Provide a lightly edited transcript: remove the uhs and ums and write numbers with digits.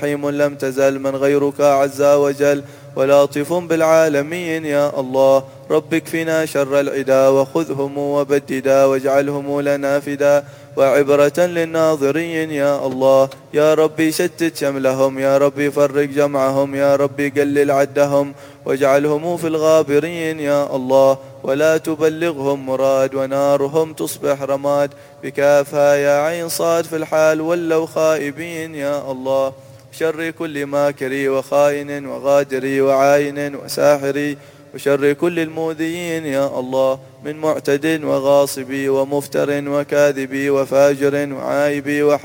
رحيم لم تزل من غيرك عز وجل ولطيف بالعالمين يا الله. رب اكفنا شر العدا وخذهم وبددا واجعلهم لنا فدا وعبرة للناظرين يا الله. يا ربي شتت شملهم، يا ربي فرق جمعهم، يا ربي قلل عدهم واجعلهم في الغابرين يا الله. ولا تبلغهم مراد ونارهم تصبح رماد بكافها يا عين صاد في الحال ولوا خائبين يا الله. شر كل ماكري وخائن وغادري وعاين وساحري وشر كل المؤذيين يا الله، من معتد وغاصبي ومفتر وكاذبي وفاجر وعايبي